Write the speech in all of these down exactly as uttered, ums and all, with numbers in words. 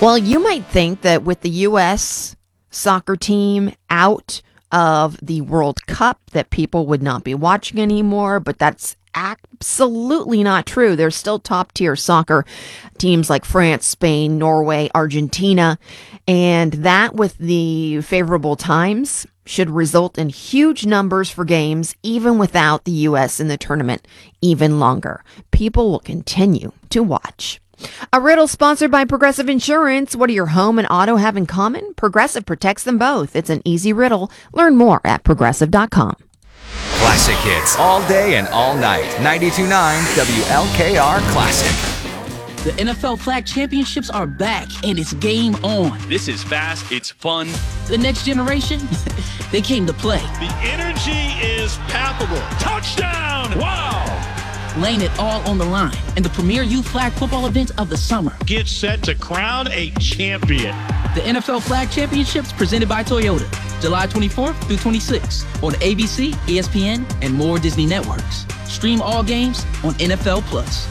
Well, you might think that with the U S soccer team out of the World Cup that people would not be watching anymore, but that's absolutely not true. There's still top tier soccer teams like France, Spain, Norway, Argentina, and that with the favorable times should result in huge numbers for games even without the U S in the tournament even longer. People will continue to watch. A riddle sponsored by Progressive Insurance. What do your home and auto have in common? Progressive protects them both. It's an easy riddle. Learn more at progressive dot com. Classic hits all day and all night. ninety-two point nine W L K R Classic. The N F L Flag Championships are back, and it's game on. This is fast. It's fun. The next generation, they came to play. The energy is palpable. Touchdown! Wow! Laying it all on the line in the premier youth flag football event of the summer. Get set to crown a champion. The N F L Flag Championships presented by Toyota, July twenty-fourth through twenty-sixth on A B C, E S P N, and more Disney networks. Stream all games on N F L Plus.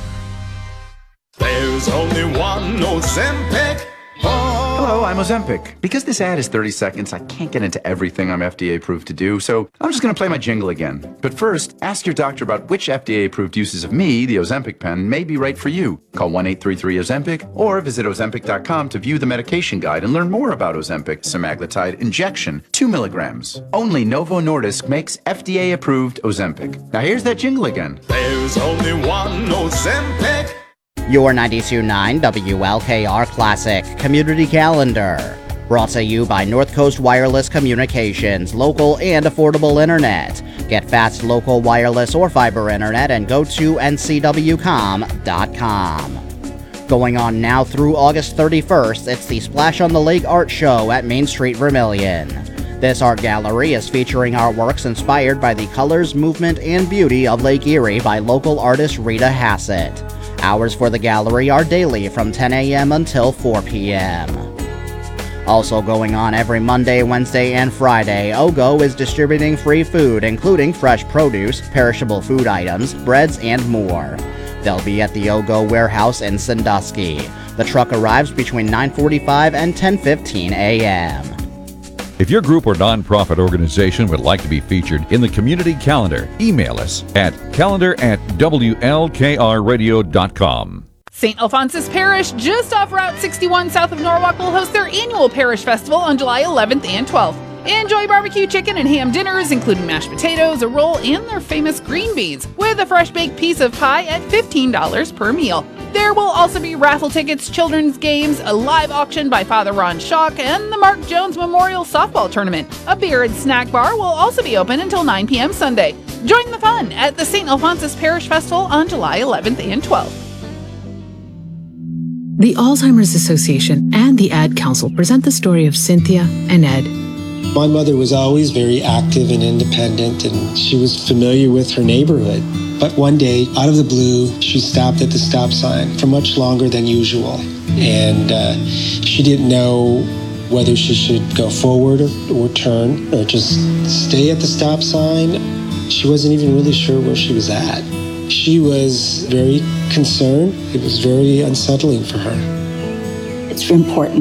There's only one Ozempic. Oh. Hello, I'm Ozempic. Because this ad is thirty seconds, I can't get into everything I'm F D A approved to do, so I'm just going to play my jingle again. But first, ask your doctor about which F D A approved uses of me, the Ozempic pen, may be right for you. Call one eight three three Ozempic or visit ozempic dot com to view the medication guide and learn more about Ozempic semaglutide injection, two milligrams. Only Novo Nordisk makes F D A approved Ozempic. Now here's that jingle again. There's only one Ozempic. Your ninety-two point nine W L K R Classic Community Calendar. Brought to you by North Coast Wireless Communications, local and affordable internet. Get fast local wireless or fiber internet and go to N C W com dot com. Going on now through August thirty-first, it's the Splash on the Lake Art Show at Main Street Vermilion. This art gallery is featuring artworks inspired by the colors, movement, and beauty of Lake Erie by local artist Rita Hassett. Hours for the gallery are daily from ten a.m. until four p.m. Also going on every Monday, Wednesday, and Friday, OGO is distributing free food, including fresh produce, perishable food items, breads, and more. They'll be at the OGO warehouse in Sandusky. The truck arrives between nine forty-five and ten fifteen a.m. If your group or nonprofit organization would like to be featured in the community calendar, email us at calendar at W L K R radio dot com. Saint Alphonsus Parish, just off Route sixty-one south of Norwalk, will host their annual Parish Festival on July eleventh and twelfth. Enjoy barbecue chicken and ham dinners, including mashed potatoes, a roll, and their famous green beans, with a fresh baked piece of pie at fifteen dollars per meal. There will also be raffle tickets, children's games, a live auction by Father Ron Schock, and the Mark Jones Memorial Softball Tournament. A beer and snack bar will also be open until nine p.m. Sunday. Join the fun at the Saint Alphonsus Parish Festival on July eleventh and twelfth. The Alzheimer's Association and the Ad Council present the story of Cynthia and Ed. My mother was always very active and independent, and she was familiar with her neighborhood. But one day, out of the blue, she stopped at the stop sign for much longer than usual. And uh, she didn't know whether she should go forward or, or turn or just stay at the stop sign. She wasn't even really sure where she was at. She was very concerned. It was very unsettling for her. It's important